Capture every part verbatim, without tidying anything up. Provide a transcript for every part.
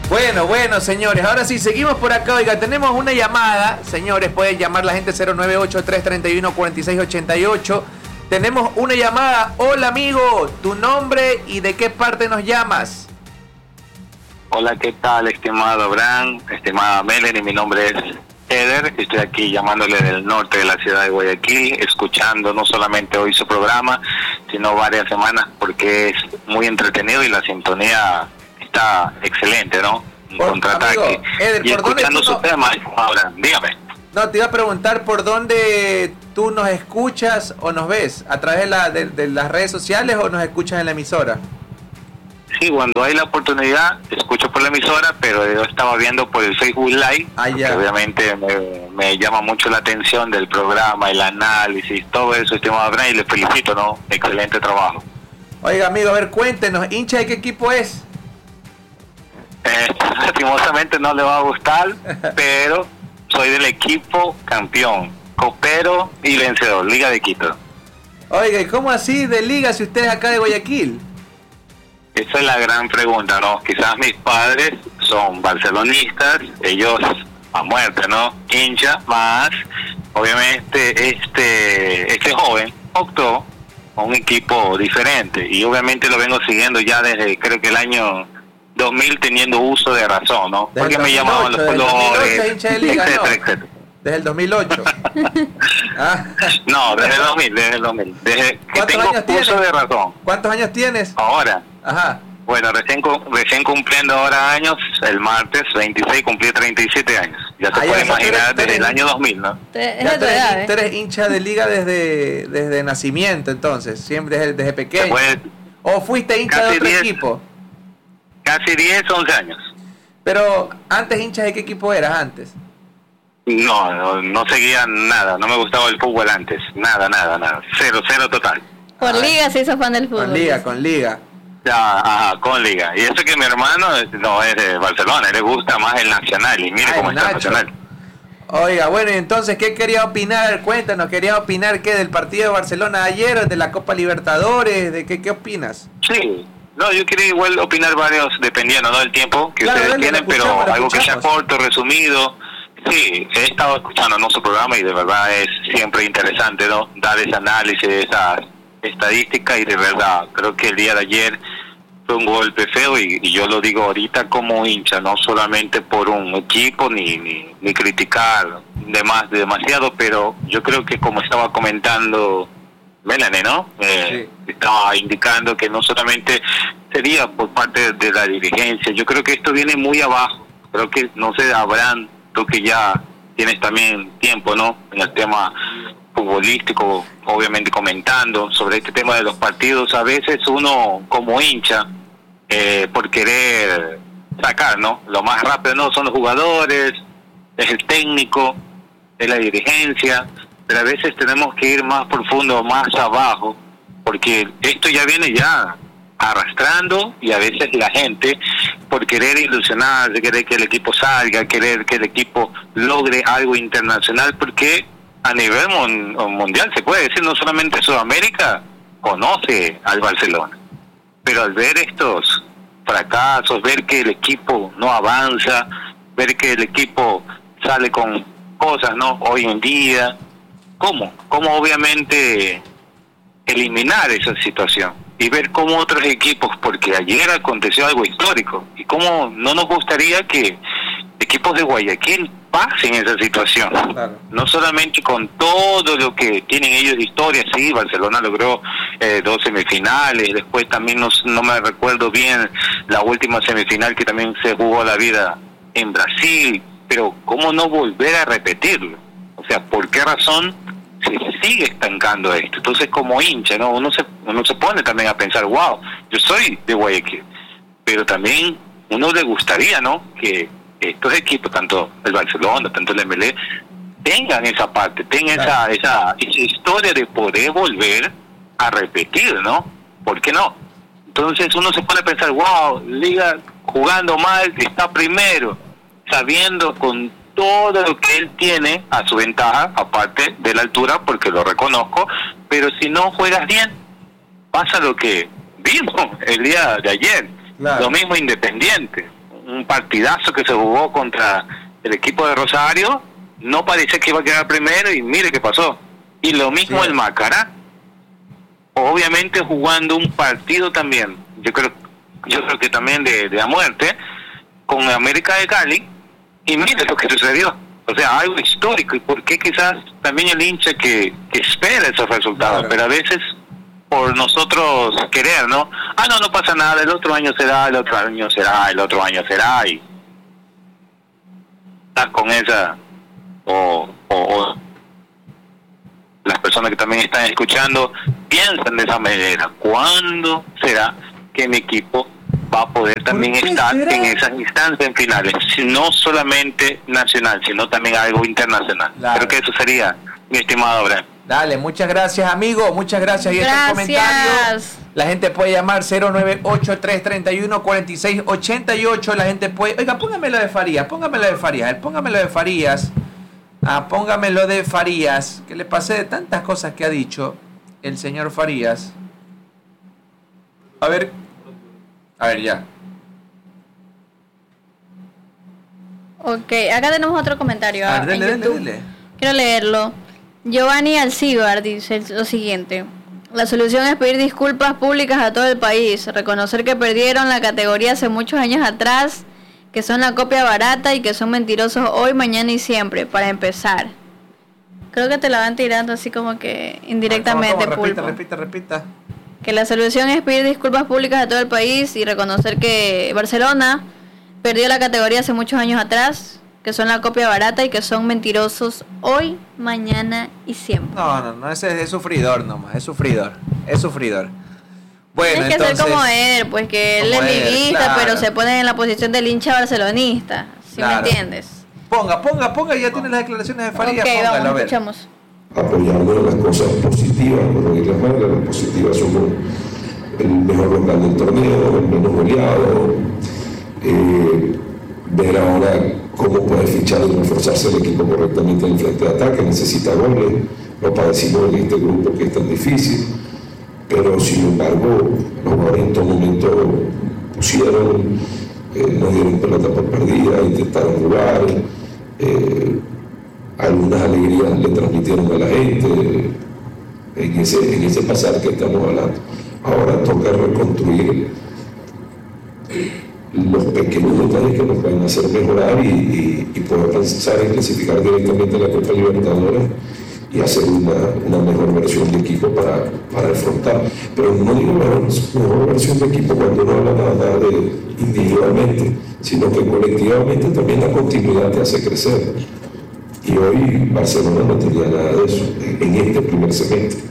Bueno, bueno, señores, ahora sí, seguimos por acá. Oiga, tenemos una llamada, señores, pueden llamar la gente cero nueve ocho, tres tres uno, cuatro seis ocho ocho. Tenemos una llamada. Hola, amigo, tu nombre y de qué parte nos llamas. Hola, ¿qué tal, estimado Abraham, estimada Melanie? Mi nombre es Eder, estoy aquí llamándole del norte de la ciudad de Guayaquil, escuchando no solamente hoy su programa, sino varias semanas, porque es muy entretenido y la sintonía está excelente, ¿no? Un Por, contraataque. amigo, Eder, y ¿por dónde escuchando tú su no... tema, ahora, dígame. No, te iba a preguntar por dónde tú nos escuchas o nos ves, a través de, la, de, de las redes sociales o nos escuchas en la emisora. Sí, cuando hay la oportunidad, escucho por la emisora, pero yo estaba viendo por el Facebook Live, ah, que obviamente me, me llama mucho la atención del programa, el análisis, todo eso, estimado Abraham, y le felicito, ¿no? Excelente trabajo. Oiga, amigo, a ver, cuéntenos, ¿hincha de qué equipo es? Eh, lastimosamente no le va a gustar, pero soy del equipo campeón, copero y vencedor, Liga de Quito. Oiga, ¿y cómo así de liga si usted es acá de Guayaquil? Esa es la gran pregunta, ¿no? Quizás mis padres son barcelonistas, ellos a muerte, ¿no? Hincha, más obviamente este este joven optó a un equipo diferente y obviamente lo vengo siguiendo ya desde creo que el año dos mil teniendo uso de razón, ¿no? Porque me llamaban los colores, etcétera, etcétera. Desde el dos mil ocho. ah. No, desde el dos mil, desde el dos mil. Desde que tengo uso de razón. ¿Cuántos años tienes? Ahora. Ajá. Bueno, recién recién cumpliendo ahora años, el martes veintiséis cumplí treinta y siete años. Ya se ah, puede ya, imaginar desde el año dos mil, ¿no? Te, ya tú eres, edad, ¿eh? Tú eres hincha de liga desde desde nacimiento, entonces, siempre desde, desde pequeño. Puede, ¿O fuiste hincha de otro diez, equipo? Casi diez, once años. Pero, ¿antes hincha de qué equipo eras antes? No, no, no seguía nada, no me gustaba el fútbol antes, nada, nada, nada, cero, cero total. Por ah, liga se hizo fan del fútbol. Con liga, con liga. Ya, ajá, con liga. Y eso que mi hermano no es de Barcelona, le gusta más el Nacional, y mire Ay, cómo está el Nacional. Oiga, bueno, entonces, ¿qué quería opinar? Cuéntanos, ¿quería opinar qué del partido de Barcelona de ayer, de la Copa Libertadores? ¿De qué, qué opinas? Sí, no, yo quería igual opinar varios, dependiendo, ¿no?, del tiempo que claro, ustedes dale, tienen, pero algo que sea corto, resumido. Sí, he estado escuchando nuestro programa y de verdad es siempre interesante, ¿no?, dar ese análisis, esa estadística, y de verdad creo que el día de ayer fue un golpe feo y, y yo lo digo ahorita como hincha, no solamente por un equipo ni, ni, ni criticar de más, de demasiado, pero yo creo que como estaba comentando Melanie, ¿no? Eh, sí. Estaba indicando que no solamente sería por parte de la dirigencia, yo creo que esto viene muy abajo, creo que no sé, Abraham, tú que ya tienes también tiempo, ¿no?, en el tema futbolístico, obviamente comentando sobre este tema de los partidos, a veces uno como hincha, eh, por querer sacar, ¿no?, lo más rápido, no, son los jugadores, es el técnico, es la dirigencia, pero a veces tenemos que ir más profundo, más abajo, porque esto ya viene ya arrastrando, y a veces la gente, por querer ilusionarse, querer que el equipo salga, querer que el equipo logre algo internacional, porque a nivel mon- mundial se puede decir, no solamente Sudamérica conoce al Barcelona, pero al ver estos fracasos, ver que el equipo no avanza, ver que el equipo sale con cosas, ¿no?, hoy en día, ¿cómo? ¿Cómo obviamente eliminar esa situación? Y ver cómo otros equipos, porque ayer aconteció algo histórico, y cómo no nos gustaría que equipos de Guayaquil pasen esa situación. Claro. No solamente con todo lo que tienen ellos de historia, sí, Barcelona logró eh, dos semifinales, después también no, no me recuerdo bien la última semifinal que también se jugó la vida en Brasil, pero cómo no volver a repetirlo, o sea, ¿por qué razón se sigue estancando esto? Entonces, como hincha, ¿no?, uno se uno se pone también a pensar, wow, yo soy de Guayaquil, pero también uno le gustaría, ¿no?, que estos equipos, tanto el Barcelona, tanto el M L E, tengan esa parte, tengan claro. esa, esa esa historia de poder volver a repetir, ¿no? ¿Por qué no? Entonces uno se pone a pensar, wow, Liga jugando mal, está primero, sabiendo con todo lo que él tiene a su ventaja, aparte de la altura, porque lo reconozco, pero si no juegas bien, pasa lo que vimos el día de ayer, claro. Lo mismo Independiente, un partidazo que se jugó contra el equipo de Rosario, no parecía que iba a quedar primero y mire qué pasó. Y lo mismo sí. el Macará, obviamente jugando un partido también, yo creo yo creo que también de, de la muerte, con América de Cali, y mire lo que sucedió. O sea, algo histórico, y por qué quizás también el hincha que, que espera esos resultados, claro. pero a veces por nosotros querer, ¿no? Ah, no, no pasa nada, el otro año será, el otro año será, el otro año será, y estar con esa, o, o, o las personas que también están escuchando piensan de esa manera. ¿Cuándo será que mi equipo va a poder también estar será? en esas instancias en finales? No solamente nacional, sino también algo internacional. Claro. Creo que eso sería, mi estimado Abraham. Dale, muchas gracias, amigo, muchas gracias. Y este comentario, la gente puede llamar cero nueve ocho, tres tres uno, cuatro seis ocho ocho. La gente puede, oiga, póngamelo de Farías, póngamelo de Farías, póngamelo de Farías. Ah, póngamelo de Farías, que le pasé de tantas cosas que ha dicho el señor Farías. A ver, a ver ya. Ok, acá tenemos otro comentario. A ver, dale, dale, dale. Quiero leerlo. Giovanni Alcibar dice lo siguiente: la solución es pedir disculpas públicas a todo el país, reconocer que perdieron la categoría hace muchos años atrás, que son la copia barata y que son mentirosos hoy, mañana y siempre, para empezar. Creo que te la van tirando así como que indirectamente, ¿Cómo, cómo? Repita, Pulpo. repita, repita. Que la solución es pedir disculpas públicas a todo el país y reconocer que Barcelona perdió la categoría hace muchos años atrás, que son la copia barata y que son mentirosos hoy, mañana y siempre. No, no, no, ese es sufridor nomás, es sufridor, es sufridor. Bueno, tienes que entonces, ser como él, pues que él es livista, claro. pero se pone en la posición del hincha barcelonista, ¿sí claro. me entiendes? Ponga, ponga, ponga, ya tiene las declaraciones de Farías, okay, póngalo, vamos, a ver. escuchamos. Apoyando las cosas positivas, por decirlo de manera, las positivas somos el mejor local del torneo, el menos goleado, eh, ver ahora cómo puede fichar y reforzarse el equipo correctamente en el frente de ataque, necesita goles, lo padecimos en este grupo que es tan difícil, pero sin embargo los jugadores en todo momento pusieron, eh, no dieron pelota por perdida, intentaron jugar, eh, algunas alegrías le transmitieron a la gente en ese, en ese pasar que estamos hablando. Ahora toca reconstruir los pequeños detalles que nos pueden hacer mejorar y, y, y poder pensar en clasificar directamente a la Copa Libertadores y hacer una, una mejor versión de equipo para, para afrontar. Pero no digo mejor, mejor versión de equipo cuando no habla nada, nada de individualmente, sino que colectivamente también la continuidad te hace crecer. Y hoy Barcelona no tenía nada de eso en este primer semestre.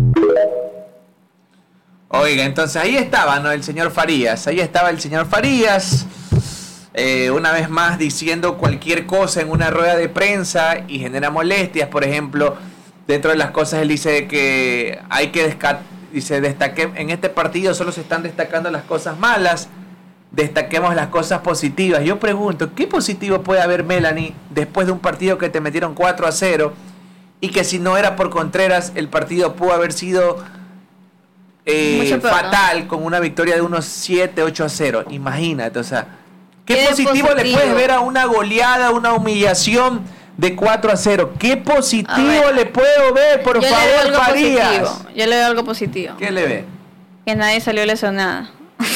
Oiga, entonces ahí estaba, ¿no? El señor Farías, ahí estaba el señor Farías, eh, una vez más diciendo cualquier cosa en una rueda de prensa y genera molestias. Por ejemplo, dentro de las cosas él dice que hay que desca- dice destaque en este partido solo se están destacando las cosas malas, destaquemos las cosas positivas. Yo pregunto, ¿qué positivo puede haber, Melanie, después de un partido que te metieron cuatro a cero y que si no era por Contreras el partido pudo haber sido Eh, peor, fatal, ¿no? Con una victoria de unos siete, ocho a cero? Imagínate, o sea, ¿qué, ¿Qué positivo, positivo le puedes ver a una goleada, una humillación de cuatro a cero? ¿Qué positivo le puedo ver, por Yo favor, Farías? Positivo. Yo le veo algo positivo. ¿Qué le ve? Que nadie salió lesionada.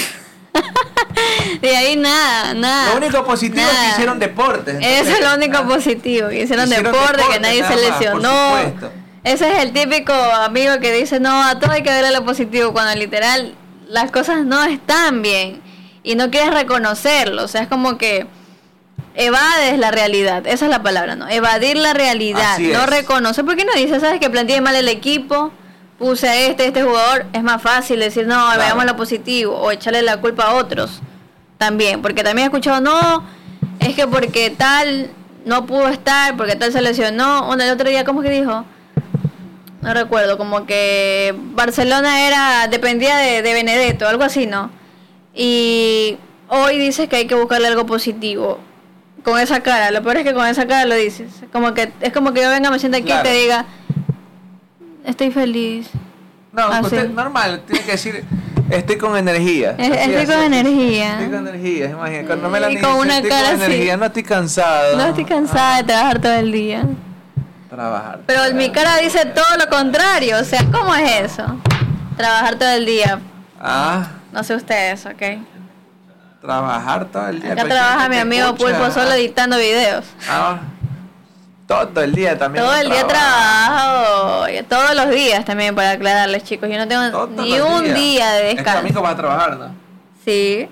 De ahí nada, nada. Lo único positivo nada. es que hicieron deporte. Entonces, eso es lo único nada. positivo, que hicieron, hicieron deporte, deporte, que nadie se lesionó. Más, ese es el típico amigo que dice, no, a todo hay que verle lo positivo, cuando literal las cosas no están bien y no quieres reconocerlo. O sea, es como que evades la realidad, esa es la palabra, ¿no? Evadir la realidad, Así no reconocer. ¿Por qué no dices, sabes que planteé mal el equipo, puse a este, este jugador? Es más fácil decir, no, claro. veamos lo positivo, o echarle la culpa a otros también, porque también he escuchado, no, es que porque tal no pudo estar, porque tal se lesionó. Bueno, el otro día, ¿cómo que dijo? No recuerdo, como que Barcelona era dependía de, de Benedetto, algo así, ¿no? Y hoy dices que hay que buscarle algo positivo. Con esa cara, lo peor es que con esa cara lo dices. Como que es como que yo venga, me sienta aquí claro. y te diga, estoy feliz. No, así. Usted normal, tiene que decir, Estoy con energía. Es, estoy así, con así, energía. Estoy con energía, imagínate. Cuando me la y con una estoy cara con energía, no estoy cansado. No estoy cansada de trabajar todo el día. Trabajar. Pero trabajar. Mi cara dice todo lo contrario. O sea, ¿cómo es eso? Trabajar todo el día. Ah. No sé ustedes, ¿ok? Trabajar todo el día. Acá trabaja mi amigo escucha. Pulpo solo editando videos. Ah. Todo el día también. Todo el día trabajo. Todos los días también, para aclararles, chicos. Yo no tengo todos ni un días. día de descanso. Es tu amigo va a trabajar, ¿no? Sí.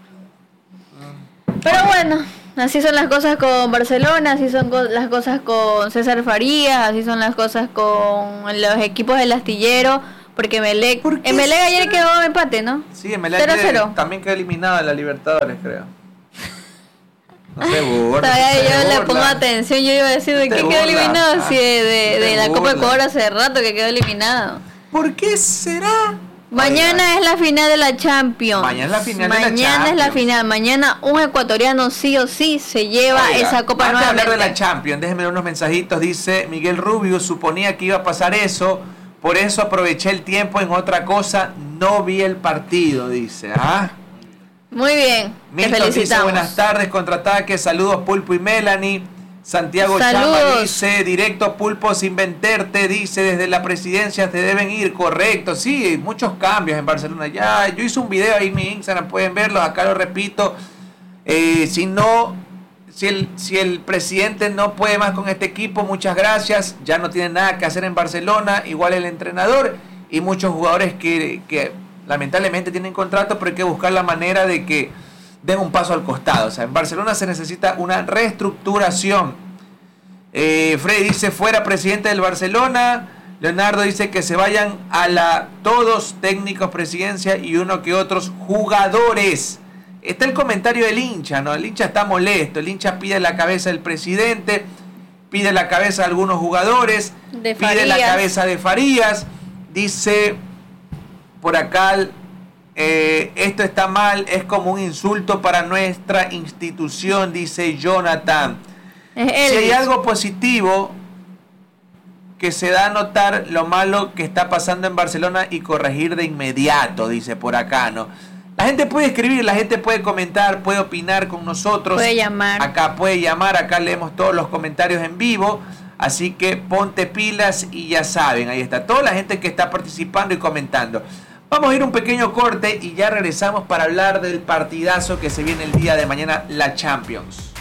Pero bueno, así son las cosas con Barcelona, así son co- las cosas con César Farías, así son las cosas con los equipos del astillero. Porque Emelec, Emelec ayer quedó empate, ¿no? Sí, Emelec cero cero. También quedó eliminado de la Libertadores, creo. No se burla. Todavía yo burla. Le pongo atención, yo iba a decir, ¿de qué burla. quedó eliminado? Ah, si de, de, de la Copa de Ecuador hace rato que quedó eliminado. ¿Por qué será? Mañana Oiga. es la final de la Champions. Mañana es la final Mañana de la Champions. es la final. Mañana un ecuatoriano sí o sí se lleva Oiga, esa Copa nuevamente. Antes de hablar de la Champions, déjenme ver unos mensajitos. Dice Miguel Rubio, suponía que iba a pasar eso. Por eso aproveché el tiempo en otra cosa, no vi el partido, dice. ¿Ah? Muy bien, Milton te felicitamos. Dice, buenas tardes, contraataque, saludos Pulpo y Melanie. Santiago saludos. Chama dice, directo Pulpo sin venderte, dice, desde la presidencia te deben ir, correcto. Sí, muchos cambios en Barcelona. Ya, yo hice un video ahí en mi Instagram, pueden verlo, acá lo repito. Eh, si no... Si el, si el presidente no puede más con este equipo, muchas gracias. Ya no tiene nada que hacer en Barcelona. Igual el entrenador y muchos jugadores que, que lamentablemente tienen contrato, pero hay que buscar la manera de que den un paso al costado. O sea, en Barcelona se necesita una reestructuración. Eh, Freddy dice, fuera presidente del Barcelona. Leonardo dice que se vayan a la todos técnicos, presidencia y uno que otros jugadores. Está el comentario del hincha, ¿no? El hincha está molesto, el hincha pide la cabeza del presidente, pide la cabeza de algunos jugadores, de pide la cabeza de Farías, dice por acá, eh, esto está mal, es como un insulto para nuestra institución, dice Jonathan. Si hay algo positivo que se da a notar lo malo que está pasando en Barcelona y corregir de inmediato, dice por acá, ¿no? La gente puede escribir, la gente puede comentar, puede opinar con nosotros. Puede llamar. Acá puede llamar, acá leemos todos los comentarios en vivo. Así que ponte pilas y ya saben, ahí está toda la gente que está participando y comentando. Vamos a ir un pequeño corte y ya regresamos para hablar del partidazo que se viene el día de mañana, la Champions.